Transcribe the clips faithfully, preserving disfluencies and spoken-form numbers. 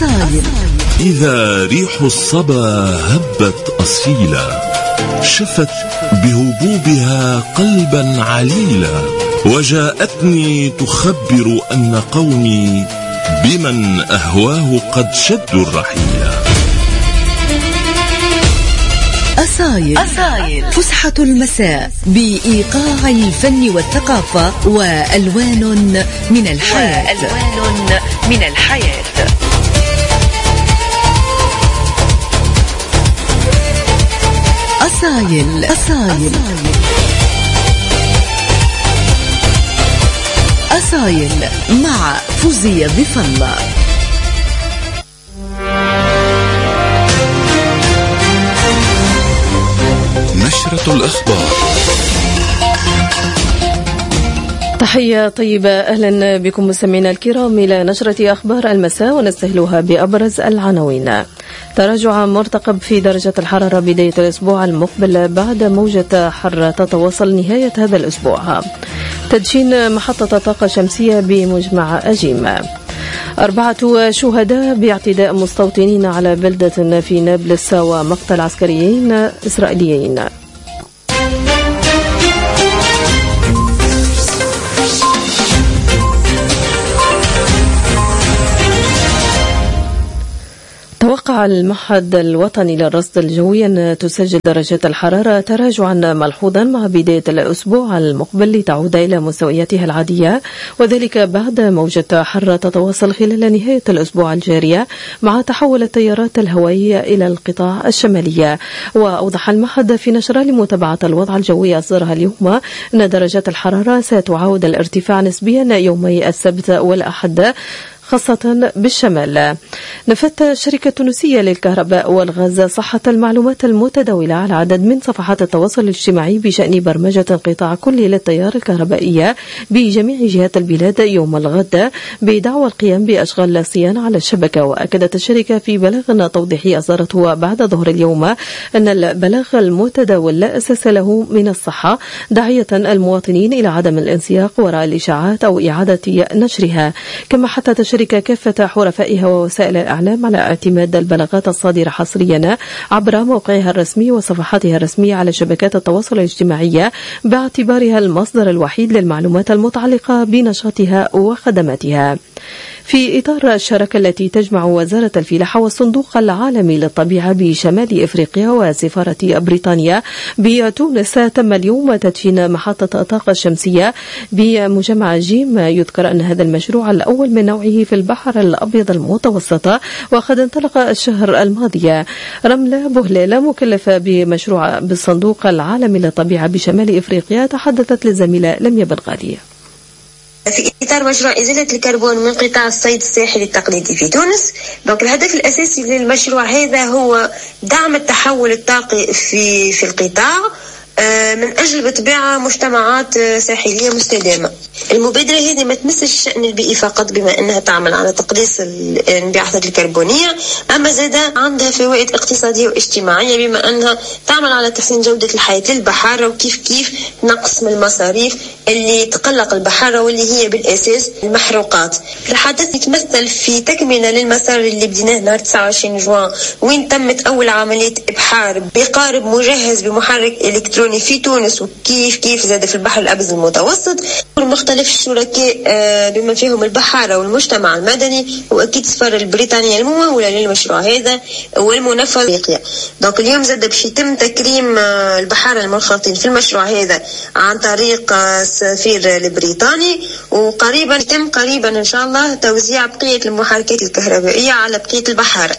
أصايل. إذا ريح الصبا هبت أصيلا، شفت بهبوبها قلبا عليلا، وجاءتني تخبر أن قومي بمن أهواه قد شدوا الرحيلا. أصايل. أصايل فسحة المساء بإيقاع الفن والثقافة وألوان من الحياة. وألوان من الحياة. أصايل. أصايل. أصايل مع فوزية ضيف الله. نشرة الأخبار. تحية طيبة، أهلا بكم مستمعينا الكرام إلى نشرة أخبار المساء، ونستهلها بأبرز العناوين. تراجع مرتقب في درجة الحرارة بداية الأسبوع المقبل بعد موجة حر تتواصل نهاية هذا الأسبوع. تدشين محطة طاقة شمسية بمجمع أجيم. أربعة شهداء باعتداء مستوطنين على بلدة في نابلس ومقتل عسكريين إسرائيليين. توقع المعهد الوطني للرصد الجوي أن تسجل درجات الحرارة تراجعا ملحوظا مع بداية الأسبوع المقبل لتعود إلى مستوياتها العادية، وذلك بعد موجة حر تتواصل خلال نهاية الأسبوع الجارية مع تحول التيارات الهوائية إلى القطاع الشمالية. وأوضح المعهد في نشرة لمتابعة الوضع الجوي أصدرها اليوم أن درجات الحرارة ستعود الارتفاع نسبيا يومي السبت والأحد خاصة بالشمال. نفت الشركة التونسية للكهرباء والغاز صحة المعلومات المتداولة على عدد من صفحات التواصل الاجتماعي بشأن برمجة انقطاع كلي للتيار الكهربائية بجميع جهات البلاد يوم الغد بدعوى القيام بأشغال الصيانة على الشبكة. وأكدت الشركة في بلاغ توضيحي أصدرته بعد ظهر اليوم أن البلاغ المتداول لا أساس له من الصحة، داعية المواطنين إلى عدم الانسياق وراء الإشاعات أو إعادة نشرها. كما حثت الشركة كافة حرفائها ووسائل الإعلام على اعتماد البلاغات الصادرة حصريا عبر موقعها الرسمي وصفحاتها الرسمية على شبكات التواصل الاجتماعي باعتبارها المصدر الوحيد للمعلومات المتعلقة بنشاطها وخدماتها. في إطار الشراكة التي تجمع وزارة الفلاحة والصندوق العالمي للطبيعة بشمال إفريقيا وسفارة بريطانيا بتونس، تم اليوم تدشين محطة الطاقة الشمسية بمجمع جيم. يذكر أن هذا المشروع الأول من نوعه في البحر الأبيض المتوسط وقد انطلق الشهر الماضي. رملة بهلالة مكلفة بمشروع بالصندوق العالمي للطبيعة بشمال إفريقيا تحدثت للزميلة لميا بنغالية. في إطار مشروع إزالة الكربون من قطاع الصيد الساحلي التقليدي في تونس. دونك الهدف الأساسي للمشروع هذا هو دعم التحول الطاقي في في القطاع من أجل بطبيعة مجتمعات ساحلية مستدامة. المبادرة هذه ما تمسش الشأن البيئي فقط بما أنها تعمل على تقليص الانبعاثات الكربونية، أما زادة عندها فوائد اقتصادية واجتماعية بما أنها تعمل على تحسين جودة الحياة للبحارة، وكيف كيف نقص من المصاريف اللي تقلق البحارة واللي هي بالأساس المحروقات. الحدث يتمثل في تكملة للمسار اللي بديناه نهار تسعة وعشرين جوان، وين تمت أول عملية إبحار بقارب مجهز بمحرك إلكتروني في تونس، وكيف كيف زاد في البحر الأبيض المتوسط. مختلف الشركاء بما فيهم البحارة والمجتمع المدني وأكيد السفارة البريطانية الممولة للمشروع هذا والمنفذ إفريقيا. دونك اليوم زاد باش يتم تكريم البحارة المنخرطين في المشروع هذا عن طريق السفير البريطاني، وقريبا يتم قريبا إن شاء الله توزيع بقية المحركات الكهربائية على بقية البحارة.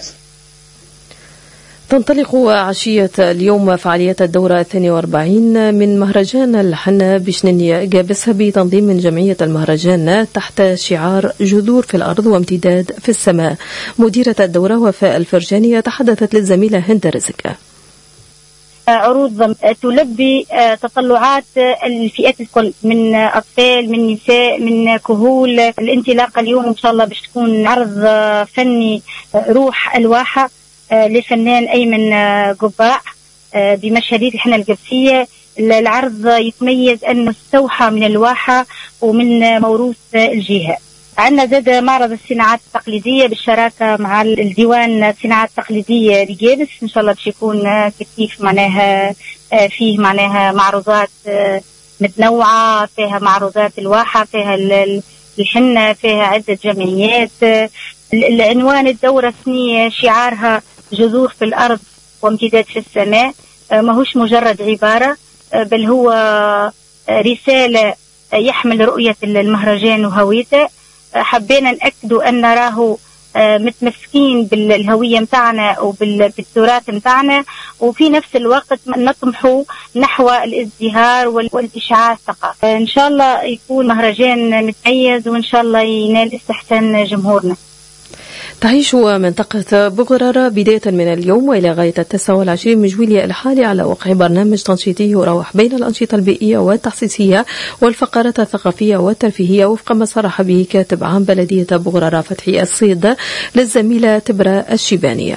تنطلق عشية اليوم فعاليات الدورة الثانية والأربعين من مهرجان الحنة بشنينيا جابسها بتنظيم من جمعية المهرجان تحت شعار جذور في الأرض وامتداد في السماء. مديرة الدورة وفاء الفرجانية تحدثت للزميلة هند رزق. عروض تلبي تطلعات الفئات الكل، من أطفال من نساء من كهول. الانطلاقة اليوم إن شاء الله باش تكون عرض فني روح الواحة للفنان أيمن قباع بمشهدية الحنة القبسية. العرض يتميز أنه استوحى من الواحة ومن موروث الجهة. عندنا زاد معرض الصناعات التقليدية بالشراكة مع الديوان الصناعات التقليدية بجابس، إن شاء الله باش يكون كيف معناها فيه معناها معروضات متنوعة، فيها معروضات الواحة، فيها الحنة، فيها عدة جمعيات. العنوان الدورة السنية شعارها جذور في الأرض وامتداد في السماء، ماهوش مجرد عبارة بل هو رسالة يحمل رؤية المهرجان وهويته. حبينا نأكدوا أن نراه متمسكين بالهوية متاعنا وبالتراث متاعنا، وفي نفس الوقت نطمحوا نحو الازدهار والإشعاع الثقافي. إن شاء الله يكون مهرجان متميز وإن شاء الله ينال استحسان جمهورنا. تعيش منطقة بوغرارة بداية من اليوم وإلى غاية التاسع والعشرين من جويلية الحالي على وقع برنامج تنشيطي يراوح بين الأنشطة البيئية والتحسيسية والفقرات الثقافية والترفيهية، وفق ما صرح به كاتب عام بلدية بوغرارة فتحي الصيد للزميلة تبرة الشيبانية.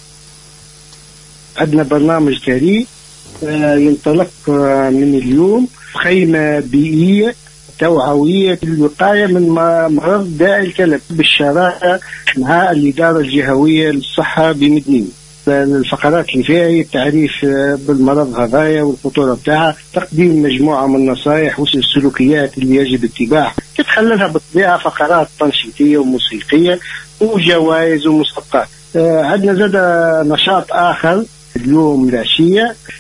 عندنا برنامج تاريخ ينطلق من اليوم، خيمة بيئية توعوية للوقاية من مرض داء الكلب بالشراكة مع الإدارة الجهوية للصحة بمدنين. الفقرات اللي فيها هي التعريف بالمرض هذايا والخطورة بتاعها، تقديم مجموعة من النصائح والسلوكيات اللي يجب اتباعها، تتخللها بالطبيعة فقرات تنشيطية وموسيقية وجوائز ومسابقات. عندنا زاد نشاط آخر اليوم العشية